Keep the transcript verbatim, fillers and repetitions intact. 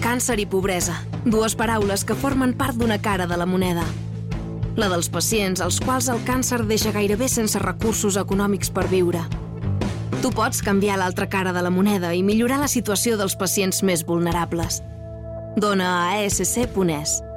Càncer i pobresa, dues paraules que formen part d'una cara de la moneda. La dels pacients als quals el càncer deixa gairebé sense recursos econòmics per viure. Tu pots canviar l'altra cara de la moneda i millorar la situació dels pacients més vulnerables. Dona a a esse ce punt es.